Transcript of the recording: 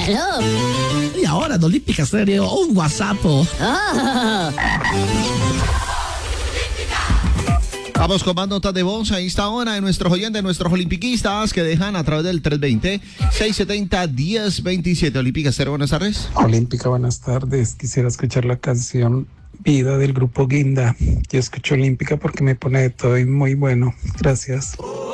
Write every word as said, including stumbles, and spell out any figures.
Aló. Y ahora en Olímpica Stereo, un WhatsApp. Oh. Vamos con más notas de voz a esta hora de nuestros oyentes, nuestros olimpiquistas que dejan a través del tres dos cero, seis siete cero, uno cero dos siete. Olímpica Stereo, buenas tardes. Olímpica, buenas tardes. Quisiera escuchar la canción Vida del grupo Guinda. Yo escucho Olímpica porque me pone de todo y muy bueno. Gracias.